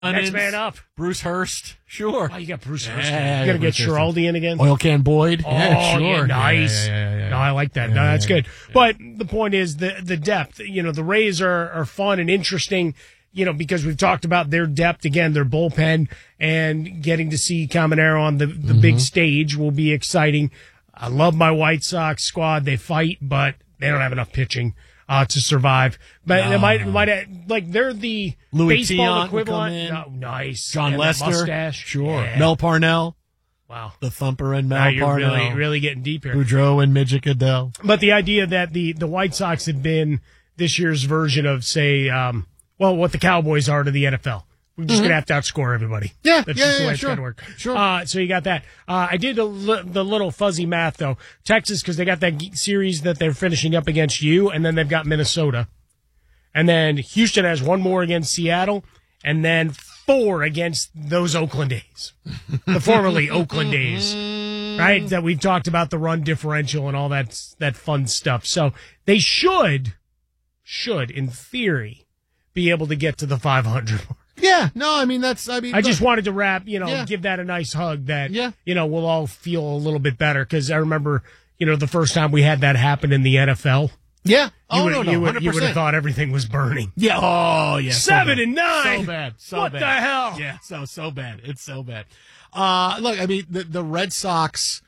Next man up. Bruce Hurst. Sure. Oh, you got Bruce Hurst. Yeah, You got to get Schiraldi in again. Oil Can Boyd. Oh, yeah, sure. yeah, nice. Yeah. No, I like that. No, that's good. But the point is the depth. The Rays are fun and interesting, because we've talked about their depth, again, their bullpen, and getting to see Caminero on the big stage will be exciting. I love my White Sox squad. They fight, but they don't have enough pitching to survive. But they might they're the Louis baseball Tiant equivalent. No, nice. John Lester. Mustache. Sure. Yeah. Mel Parnell. Wow. The Thumper and Mel Now you're Parnell. really getting deep here. Boudreaux and Midget Goodell. But the idea that the White Sox have been this year's version of, say, what the Cowboys are to the NFL. We're just going to have to outscore everybody. Yeah, That's just the way it's sure. going to work. Sure. So you got that. I did the little fuzzy math, though. Texas, because they got that series that they're finishing up against you, and then they've got Minnesota. And then Houston has one more against Seattle, and then 4 against those Oakland A's. The formerly Oakland A's, right? That we've talked about the run differential and all that fun stuff. So they should, in theory, be able to get to the 500 mark. Yeah, no, I just wanted to wrap, give that a nice hug that, we'll all feel a little bit better. Because I remember, the first time we had that happen in the NFL. Yeah. You no, would have thought everything was burning. Yeah. Oh, yeah. 7-9. So bad. What the hell? Yeah. So bad. It's so bad. Look, the Red Sox,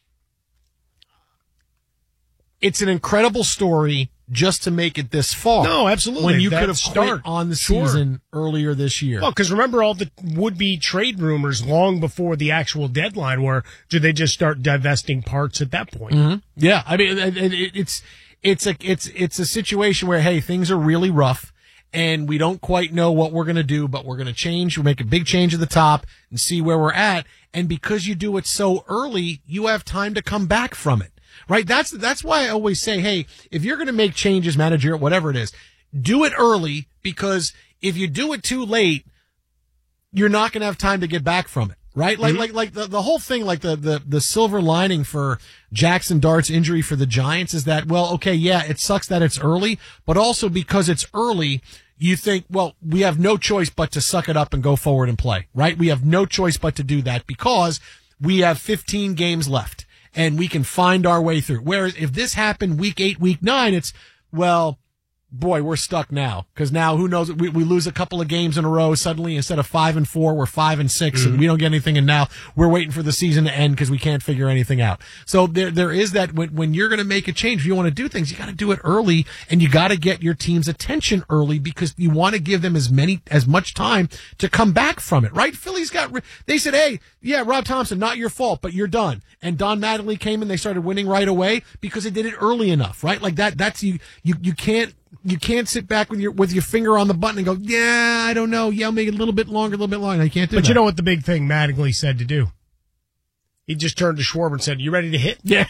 it's an incredible story just to make it this far. No, absolutely. When you That could have quit on the season earlier this year. Well, because remember all the would-be trade rumors long before the actual deadline were, do they just start divesting parts at that point? Mm-hmm. Yeah. It's a situation where, hey, things are really rough and we don't quite know what we're going to do, but we're going to change. We'll make a big change at the top and see where we're at. And because you do it so early, you have time to come back from it. Right? That's why I always say, hey, if you're going to make changes, manager, whatever it is, do it early, because if you do it too late, you're not going to have time to get back from it. Right? Like the whole thing, like the silver lining for Jackson Dart's injury for the Giants is that, well, okay, yeah, it sucks that it's early, but also because it's early, you think, well, we have no choice but to suck it up and go forward and play, right? We have no choice but to do that because we have 15 games left and we can find our way through. Whereas if this happened week 8, week 9, it's, well, boy, we're stuck now. Because now, who knows, we lose a couple of games in a row. Suddenly, instead of 5-4, we're 5-6, and we don't get anything. And now we're waiting for the season to end because we can't figure anything out. So there is that when you're going to make a change, if you want to do things, you got to do it early, and you got to get your team's attention early because you want to give them as much time to come back from it. Right? Philly's they said, hey, yeah, Rob Thompson, not your fault, but you're done. And Don Mattingly came in, they started winning right away because they did it early enough. Right? Like that's you can't. You can't sit back with your finger on the button and go, yeah, I don't know. Yeah, I'll make it a little bit longer. You can't do that. But you know what the big thing Mattingly said to do? He just turned to Schwarber and said, you ready to hit? Yeah.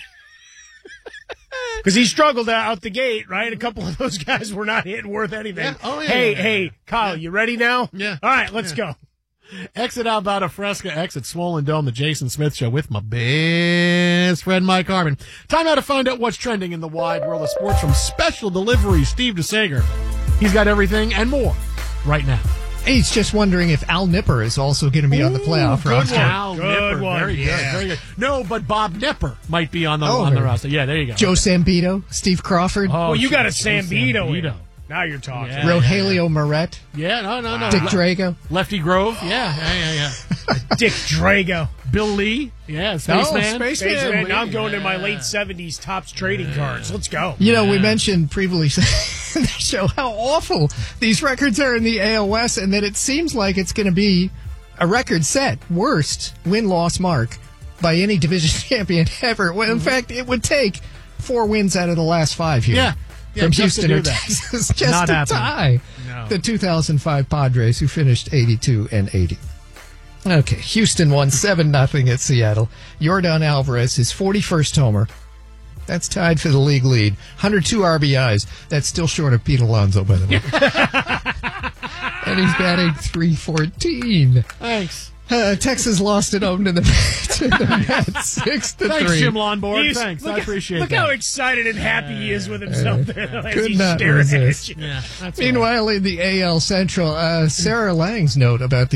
Because he struggled out the gate, right? A couple of those guys were not hitting worth anything. Yeah. Oh, yeah. Hey, Kyle, you ready now? Yeah. All right, let's go. Exit Alvada Fresca, exit Swollen Dome, the Jason Smith Show with my best friend Mike Harmon. Time now to find out what's trending in the wide world of sports from Special Delivery Steve DeSager. He's got everything and more right now. He's just wondering if Al Nipper is also going to be on the playoff roster. Al Nipper, one. Very Yeah. good, very good. No, but Bob Nipper might be on the roster. Yeah, there you go. Joe Sambito, Steve Crawford, Well, you got a Joe Sambito. Now you're talking. Yeah. Rogelio Moret, Yeah, no. Dick Drago. Lefty Grove. Yeah. Dick Drago. Bill Lee. Yeah, Spaceman. Spaceman. Now I'm going to my late 70s Topps trading cards. Let's go. You know, we mentioned previously in the show how awful these records are in the AL West, and that it seems like it's going to be a record set, worst win-loss mark by any division champion ever. Well, in fact, it would take 4 wins out of the last 5 here. Yeah. From just Houston to or do that. Texas, just Not to happening. tie the 2005 Padres, who finished 82-80. Okay, Houston won 7-0 at Seattle. Yordan Alvarez, his 41st homer. That's tied for the league lead. 102 RBIs. That's still short of Pete Alonso, by the way. And he's batting .314. Thanks. Texas lost at home to the Mets 6-3. Thanks, Jim Lonborg. He's- Thanks. I look- appreciate Look that. how excited and happy he is with himself there. As could he's not staring at resist. you. Yeah, that's Meanwhile, in the AL Central, Sarah Lang's note about the